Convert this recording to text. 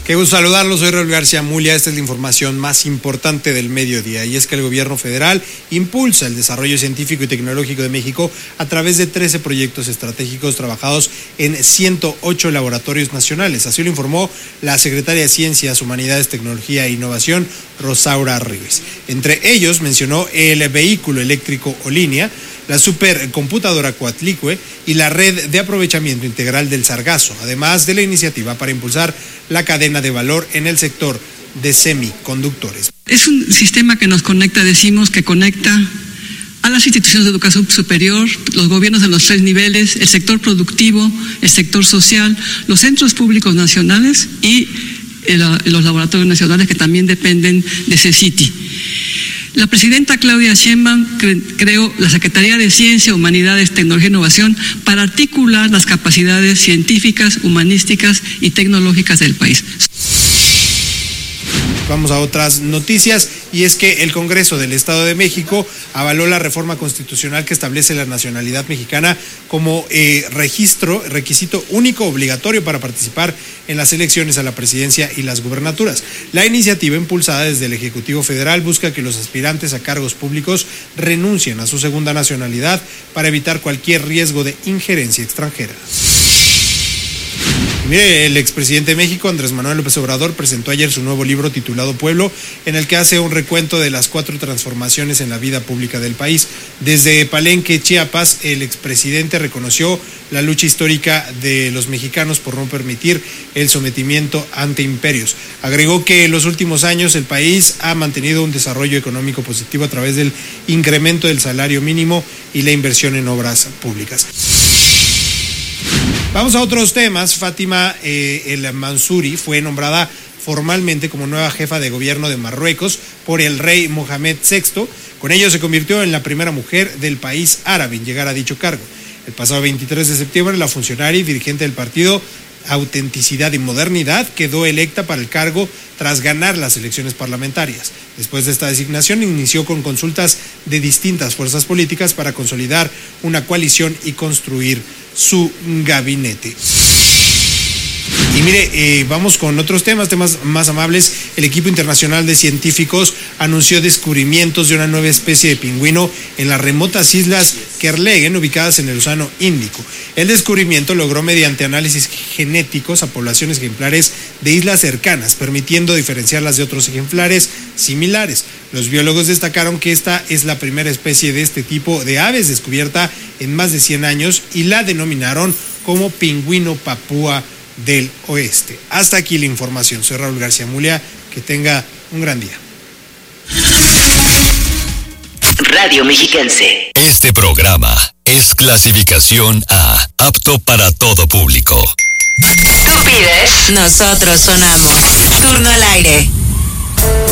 Qué gusto saludarlos, soy Raúl García Mulia. Esta es la información más importante del mediodía, y es que el gobierno federal impulsa el desarrollo científico y tecnológico de México a través de 13 proyectos estratégicos trabajados en 108 laboratorios nacionales. Así lo informó la secretaria de Ciencias, Humanidades, Tecnología e Innovación, Rosaura Ribes. Entre ellos mencionó el vehículo eléctrico o línea, la supercomputadora Coatlicue y la red de aprovechamiento integral del sargazo, además de la iniciativa para impulsar la cadena de valor en el sector de semiconductores. Es un sistema que nos conecta, decimos que conecta a las instituciones de educación superior, los gobiernos de los 3 niveles, el sector productivo, el sector social, los centros públicos nacionales y los laboratorios nacionales que también dependen de CECITI. La presidenta Claudia Sheinbaum creó la Secretaría de Ciencia, Humanidades, Tecnología e Innovación para articular las capacidades científicas, humanísticas y tecnológicas del país. Vamos a otras noticias, y es que el Congreso del Estado de México avaló la reforma constitucional que establece la nacionalidad mexicana como requisito único obligatorio para participar en las elecciones a la presidencia y las gubernaturas. La iniciativa, impulsada desde el Ejecutivo Federal, busca que los aspirantes a cargos públicos renuncien a su segunda nacionalidad para evitar cualquier riesgo de injerencia extranjera. Mire, el expresidente de México, Andrés Manuel López Obrador, presentó ayer su nuevo libro titulado Pueblo, en el que hace un recuento de las 4 transformaciones en la vida pública del país. Desde Palenque, Chiapas, el expresidente reconoció la lucha histórica de los mexicanos por no permitir el sometimiento ante imperios. Agregó que en los últimos años el país ha mantenido un desarrollo económico positivo a través del incremento del salario mínimo y la inversión en obras públicas. Vamos a otros temas. Fátima El Mansouri fue nombrada formalmente como nueva jefa de gobierno de Marruecos por el rey Mohamed VI. Con ello se convirtió en la primera mujer del país árabe en llegar a dicho cargo. El pasado 23 de septiembre, la funcionaria y dirigente del partido Autenticidad y Modernidad quedó electa para el cargo tras ganar las elecciones parlamentarias. Después de esta designación, inició con consultas de distintas fuerzas políticas para consolidar una coalición y construir su gabinete. Y mire, vamos con otros temas más amables. El equipo internacional de científicos anunció descubrimientos de una nueva especie de pingüino en las remotas islas Kerlegen, ubicadas en el Océano Índico. El descubrimiento logró mediante análisis genéticos a poblaciones ejemplares de islas cercanas, permitiendo diferenciarlas de otros ejemplares similares. Los biólogos destacaron que esta es la primera especie de este tipo de aves descubierta en más de 100 años y la denominaron como pingüino papúa del oeste. Hasta aquí la información. Soy Raúl García Mulia. Que tenga un gran día. Radio Mexiquense. Este programa es clasificación A, apto para todo público. Tú pides, nosotros sonamos. Turno al aire.